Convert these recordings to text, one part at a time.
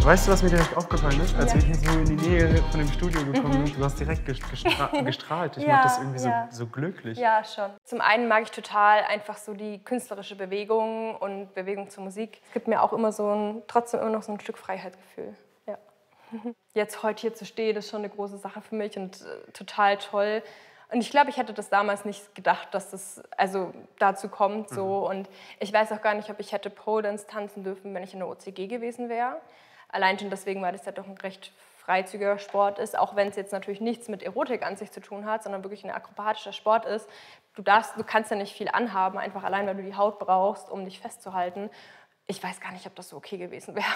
Weißt du, was mir direkt aufgefallen ist? Als Ja. wir hier so in die Nähe von dem Studio gekommen sind, du hast direkt gestrahlt. Ich Ja, mach das irgendwie ja. so glücklich. Ja, schon. Zum einen mag ich total einfach so die künstlerische Bewegung und Bewegung zur Musik. Es gibt mir auch immer trotzdem immer noch so ein Stück Freiheitsgefühl. Ja. Jetzt heute hier zu stehen, ist schon eine große Sache für mich und total toll. Und ich glaube, ich hätte das damals nicht gedacht, dass das dazu kommt. So. Und ich weiß auch gar nicht, ob ich hätte Pole Dance tanzen dürfen, wenn ich in der OCG gewesen wäre. Allein schon deswegen, weil das ja doch ein recht freizügiger Sport ist, auch wenn es jetzt natürlich nichts mit Erotik an sich zu tun hat, sondern wirklich ein akrobatischer Sport ist. Du kannst ja nicht viel anhaben, einfach allein, weil du die Haut brauchst, um dich festzuhalten. Ich weiß gar nicht, ob das so okay gewesen wäre.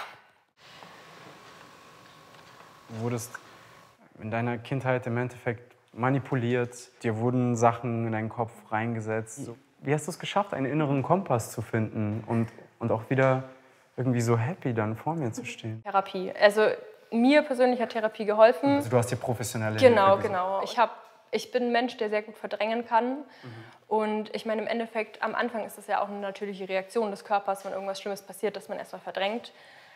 Du wurdest in deiner Kindheit im Endeffekt manipuliert, dir wurden Sachen in deinen Kopf reingesetzt. Wie hast du es geschafft, einen inneren Kompass zu finden und auch wieder irgendwie so happy dann vor mir zu stehen? Therapie. Also mir persönlich hat Therapie geholfen. Also du hast dir professionelle Genau, Hilfe gesucht. genau. Ich bin ein Mensch, der sehr gut verdrängen kann. Und ich meine, im Endeffekt, am Anfang ist das ja auch eine natürliche Reaktion des Körpers, wenn irgendwas Schlimmes passiert, dass man erstmal verdrängt.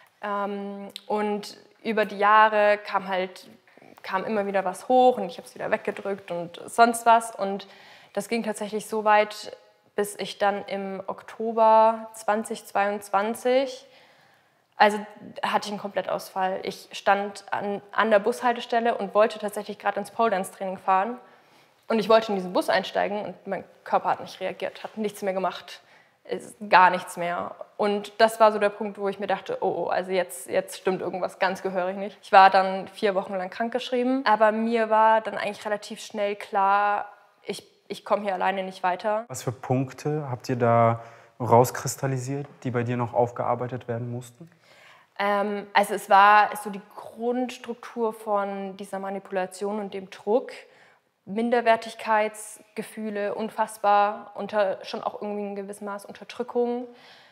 Und über die Jahre kam immer wieder was hoch und ich habe es wieder weggedrückt und sonst was. Und das ging tatsächlich so weit, bis ich dann im Oktober 2022, also hatte ich einen Komplettausfall. Ich stand an der Bushaltestelle und wollte tatsächlich gerade ins Pole Dance Training fahren. Und ich wollte in diesen Bus einsteigen und mein Körper hat nicht reagiert, hat nichts mehr gemacht. Gar nichts mehr. Und das war so der Punkt, wo ich mir dachte, oh, also jetzt stimmt irgendwas ganz gehörig nicht. Ich war dann 4 Wochen lang krankgeschrieben, aber mir war dann eigentlich relativ schnell klar, ich komme hier alleine nicht weiter. Was für Punkte habt ihr da rauskristallisiert, die bei dir noch aufgearbeitet werden mussten? Also es war so die Grundstruktur von dieser Manipulation und dem Druck. Minderwertigkeitsgefühle, unfassbar, schon auch irgendwie in gewissem Maß Unterdrückung.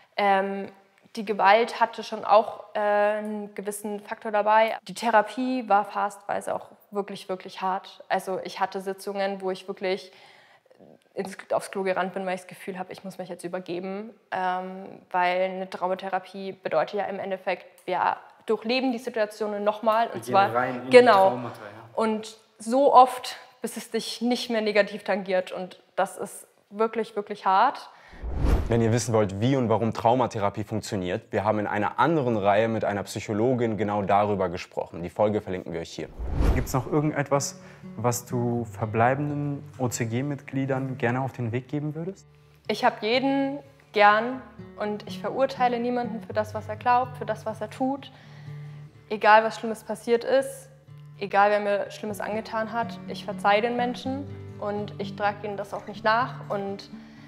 Die Gewalt hatte schon auch einen gewissen Faktor dabei. Die Therapie war phasenweise auch wirklich, wirklich hart. Also ich hatte Sitzungen, wo ich wirklich aufs Klo gerannt bin, weil ich das Gefühl habe, ich muss mich jetzt übergeben. Weil eine Traumatherapie bedeutet ja im Endeffekt, wir durchleben die Situationen nochmal. Und zwar rein in die genau. Traumata, ja. Und so oft, bis es dich nicht mehr negativ tangiert. Und das ist wirklich, wirklich hart. Wenn ihr wissen wollt, wie und warum Traumatherapie funktioniert, wir haben in einer anderen Reihe mit einer Psychologin genau darüber gesprochen. Die Folge verlinken wir euch hier. Gibt es noch irgendetwas, was du verbleibenden OCG-Mitgliedern gerne auf den Weg geben würdest? Ich habe jeden gern und ich verurteile niemanden für das, was er glaubt, für das, was er tut. Egal, was Schlimmes passiert ist, egal, wer mir Schlimmes angetan hat, ich verzeihe den Menschen und ich trage ihnen das auch nicht nach. Und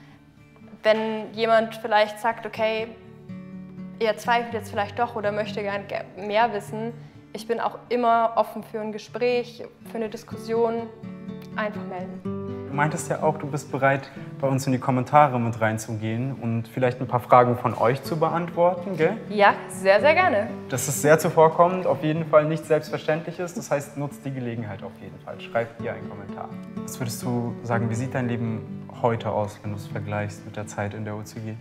wenn jemand vielleicht sagt, okay, er zweifelt jetzt vielleicht doch oder möchte gerne mehr wissen, ich bin auch immer offen für ein Gespräch, für eine Diskussion. Einfach melden. Du meintest ja auch, du bist bereit, bei uns in die Kommentare mit reinzugehen und vielleicht ein paar Fragen von euch zu beantworten, gell? Ja, sehr, sehr gerne. Das ist sehr zuvorkommend, auf jeden Fall nichts Selbstverständliches. Das heißt, nutzt die Gelegenheit auf jeden Fall. Schreibt hier einen Kommentar. Was würdest du sagen, wie sieht dein Leben heute aus, wenn du es vergleichst mit der Zeit in der OCG?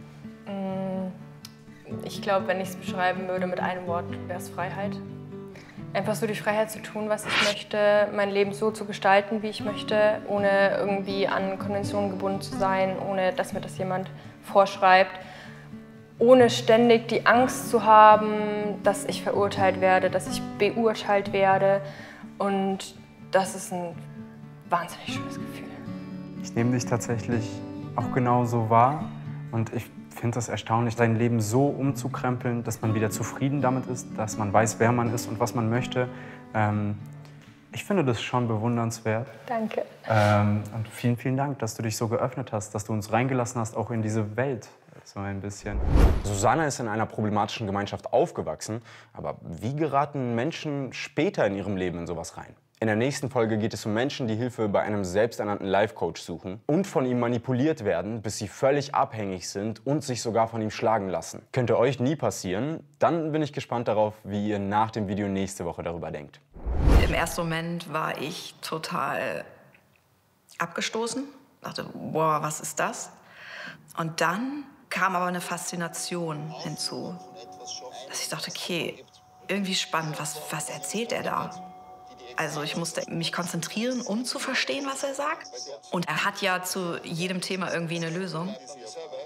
Ich glaube, wenn ich es beschreiben würde mit einem Wort, wäre es Freiheit. Einfach so die Freiheit zu tun, was ich möchte, mein Leben so zu gestalten, wie ich möchte, ohne irgendwie an Konventionen gebunden zu sein, ohne dass mir das jemand vorschreibt, ohne ständig die Angst zu haben, dass ich verurteilt werde, dass ich beurteilt werde. Und das ist ein wahnsinnig schönes Gefühl. Ich nehme dich tatsächlich auch genau so wahr und ich finde es erstaunlich, sein Leben so umzukrempeln, dass man wieder zufrieden damit ist, dass man weiß, wer man ist und was man möchte. Ich finde das schon bewundernswert. Danke. Und vielen, vielen Dank, dass du dich so geöffnet hast, dass du uns reingelassen hast, auch in diese Welt so ein bisschen. Susanna ist in einer problematischen Gemeinschaft aufgewachsen, aber wie geraten Menschen später in ihrem Leben in sowas rein? In der nächsten Folge geht es um Menschen, die Hilfe bei einem selbsternannten Life-Coach suchen und von ihm manipuliert werden, bis sie völlig abhängig sind und sich sogar von ihm schlagen lassen. Könnte euch nie passieren. Dann bin ich gespannt darauf, wie ihr nach dem Video nächste Woche darüber denkt. Im ersten Moment war ich total abgestoßen. Dachte, boah, was ist das? Und dann kam aber eine Faszination hinzu. Dass ich dachte, okay, irgendwie spannend, was erzählt er da? Also ich musste mich konzentrieren, um zu verstehen, was er sagt. Und er hat ja zu jedem Thema irgendwie eine Lösung.